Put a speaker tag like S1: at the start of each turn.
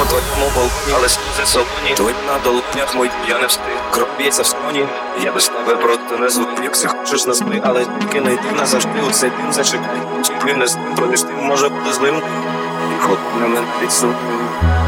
S1: твоєму балконі, але сльози солоні, твої на долонях мої, я не встиг. Кров б'ється в скроні, я без тебе просто не звик. Якщо хочеш назвай, але тільки не йди назавжди у цей дім, зачекай. Чи ти не з ним, проміж тим може бути злим. І ход на мене підсунув.